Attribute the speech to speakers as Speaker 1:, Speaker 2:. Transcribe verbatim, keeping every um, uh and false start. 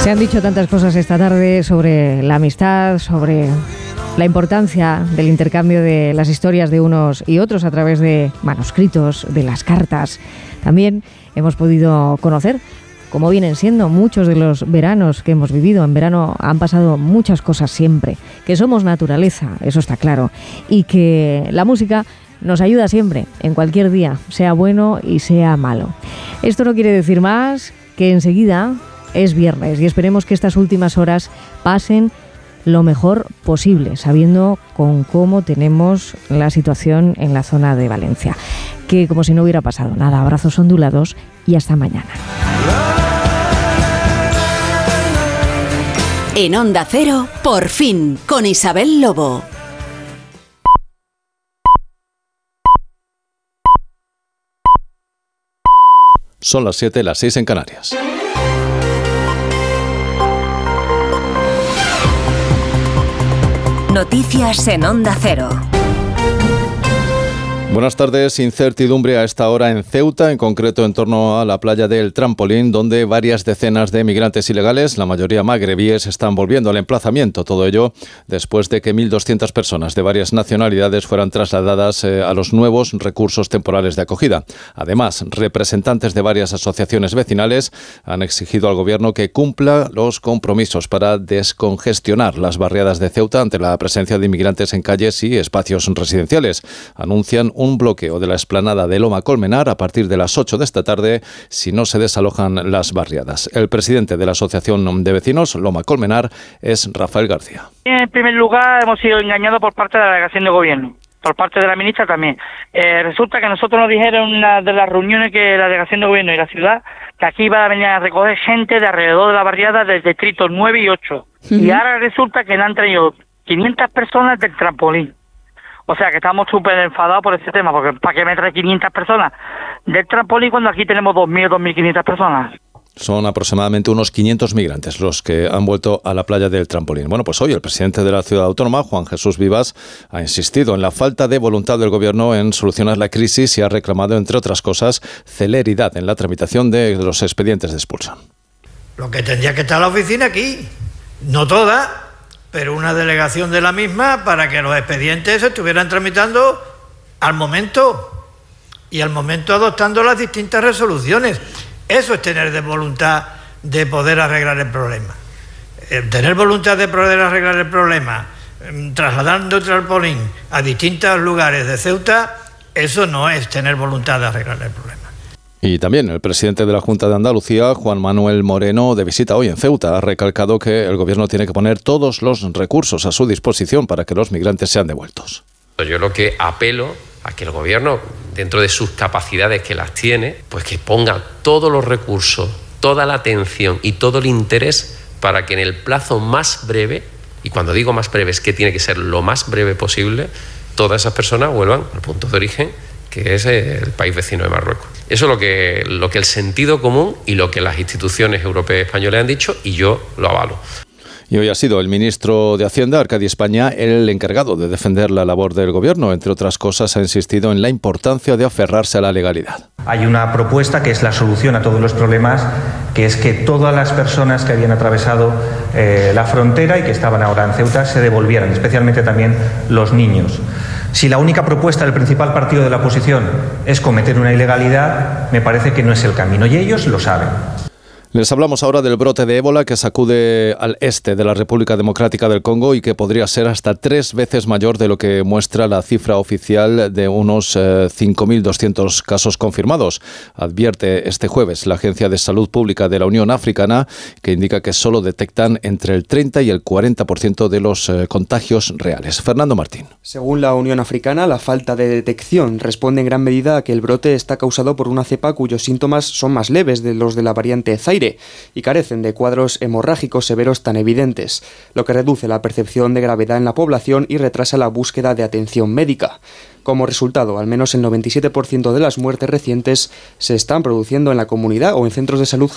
Speaker 1: Se han dicho tantas cosas esta tarde sobre la amistad, sobre la importancia del intercambio de las historias de unos y otros a través de manuscritos, de las cartas. También hemos podido conocer cómo vienen siendo muchos de los veranos que hemos vivido. En verano han pasado muchas cosas siempre, que somos naturaleza, eso está claro, y que la música nos ayuda siempre, en cualquier día, sea bueno y sea malo. Esto no quiere decir más que enseguida es viernes y esperemos que estas últimas horas pasen lo mejor posible, sabiendo con cómo tenemos la situación en la zona de Valencia. Que como si no hubiera pasado nada, abrazos ondulados y hasta mañana.
Speaker 2: En Onda Cero, por fin, con Isabel Lobo.
Speaker 3: Son las siete, las seis en Canarias.
Speaker 2: Noticias en Onda Cero.
Speaker 3: Buenas tardes. Incertidumbre a esta hora en Ceuta, en concreto en torno a la playa del Trampolín, donde varias decenas de migrantes ilegales, la mayoría magrebíes, están volviendo al emplazamiento. Todo ello después de que mil doscientas personas de varias nacionalidades fueran trasladadas eh, a los nuevos recursos temporales de acogida. Además, representantes de varias asociaciones vecinales han exigido al gobierno que cumpla los compromisos para descongestionar las barriadas de Ceuta ante la presencia de inmigrantes en calles y espacios residenciales. Anuncian un un bloqueo de la explanada de Loma Colmenar a partir de las ocho de esta tarde si no se desalojan las barriadas. El presidente de la Asociación de Vecinos, Loma Colmenar, es Rafael García.
Speaker 4: En primer lugar, hemos sido engañados por parte de la delegación de gobierno, por parte de la ministra también. Eh, resulta que nosotros nos dijeron en una de las reuniones que la delegación de gobierno y la ciudad, que aquí iba a venir a recoger gente de alrededor de la barriada del distrito nueve y ocho. Uh-huh. Y ahora resulta que le han traído quinientas personas del Trampolín. O sea que estamos súper enfadados por ese tema, porque ¿para qué me trae quinientas personas del Trampolín cuando aquí tenemos dos mil o dos mil quinientas personas?
Speaker 3: Son aproximadamente unos quinientos migrantes los que han vuelto a la playa del Trampolín. Bueno, pues hoy el presidente de la ciudad autónoma, Juan Jesús Vivas, ha insistido en la falta de voluntad del gobierno en solucionar la crisis y ha reclamado, entre otras cosas, celeridad en la tramitación de los expedientes de expulsión.
Speaker 5: Lo que tendría que estar la oficina aquí, no toda, pero una delegación de la misma para que los expedientes se estuvieran tramitando al momento y al momento adoptando las distintas resoluciones. Eso es tener de voluntad de poder arreglar el problema. Eh, tener voluntad de poder arreglar el problema, eh, trasladando el Trampolín a distintos lugares de Ceuta, eso no es tener voluntad de arreglar el problema.
Speaker 3: Y también el presidente de la Junta de Andalucía, Juan Manuel Moreno, de visita hoy en Ceuta, ha recalcado que el gobierno tiene que poner todos los recursos a su disposición para que los migrantes sean devueltos.
Speaker 6: Yo lo que apelo a que el gobierno, dentro de sus capacidades que las tiene, pues que ponga todos los recursos, toda la atención y todo el interés para que en el plazo más breve, y cuando digo más breve es que tiene que ser lo más breve posible, todas esas personas vuelvan al punto de origen, que es el país vecino de Marruecos. Eso es lo que, lo que el sentido común y lo que las instituciones europeas y españolas han dicho, y yo lo avalo.
Speaker 3: Y hoy ha sido el ministro de Hacienda, Arcadi España, el encargado de defender la labor del gobierno. Entre otras cosas, ha insistido en la importancia de aferrarse a la legalidad.
Speaker 7: Hay una propuesta que es la solución a todos los problemas, que es que todas las personas que habían atravesado eh, la frontera y que estaban ahora en Ceuta se devolvieran, especialmente también los niños. Si la única propuesta del principal partido de la oposición es cometer una ilegalidad, me parece que no es el camino, y ellos lo saben.
Speaker 3: Les hablamos ahora del brote de ébola que sacude al este de la República Democrática del Congo y que podría ser hasta tres veces mayor de lo que muestra la cifra oficial de unos eh, cinco mil doscientos casos confirmados. Advierte este jueves la Agencia de Salud Pública de la Unión Africana, que indica que solo detectan entre el treinta y el cuarenta por ciento de los eh, contagios reales. Fernando Martín.
Speaker 8: Según la Unión Africana, la falta de detección responde en gran medida a que el brote está causado por una cepa cuyos síntomas son más leves de los de la variante Zaire y carecen de cuadros hemorrágicos severos tan evidentes, lo que reduce la percepción de gravedad en la población y retrasa la búsqueda de atención médica. Como resultado, al menos el noventa y siete por ciento de las muertes recientes se están produciendo en la comunidad o en centros de salud